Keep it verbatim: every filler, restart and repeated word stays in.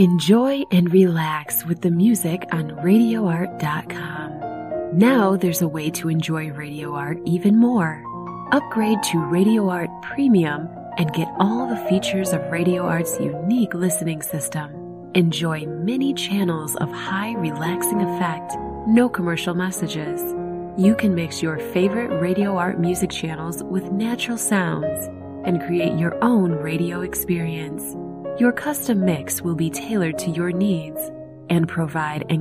Enjoy and relax with the music on radio art dot com. Now there's a way to enjoy Radio Art even more. Upgrade to Radio Art Premium and get all the features of Radio Art's unique listening system. Enjoy many channels of high relaxing effect, no commercial messages. You can mix your favorite Radio Art music channels with natural sounds and create your own radio experience. Your custom mix will be tailored to your needs and provide